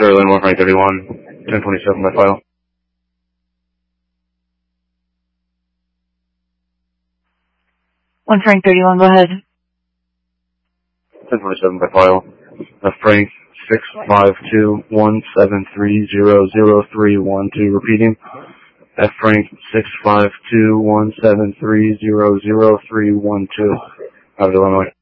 Sterling, 1 Frank 31, 1027 by file. 1 Frank 31, go ahead. 1027 by file. Frank 652-173-00312, repeating. Frank 652-173-00312, out of Illinois.